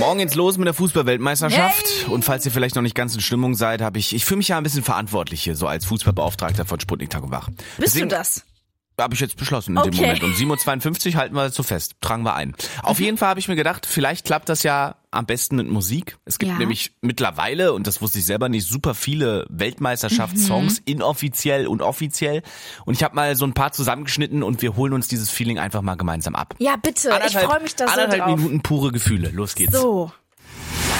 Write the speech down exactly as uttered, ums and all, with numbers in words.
Morgen geht's los mit der Fußball-Weltmeisterschaft. Hey. Und falls ihr vielleicht noch nicht ganz in Stimmung seid, habe ich, ich fühle mich ja ein bisschen verantwortlich hier, so als Fußballbeauftragter von Sputnik Tag und Wach. Bist Deswegen, du das? Habe ich jetzt beschlossen in Okay. dem Moment. Um sieben Uhr zweiundfünfzig halten wir das so fest. Tragen wir ein. Auf jeden Fall habe ich mir gedacht, vielleicht klappt das ja am besten mit Musik. Es gibt Ja. nämlich mittlerweile, und das wusste ich selber nicht, super viele Weltmeisterschaftssongs, inoffiziell und offiziell. Und ich habe mal so ein paar zusammengeschnitten und wir holen uns dieses Feeling einfach mal gemeinsam ab. Ja, bitte. Ich freue mich da so Anderthalb drauf. Minuten pure Gefühle. Los geht's. So.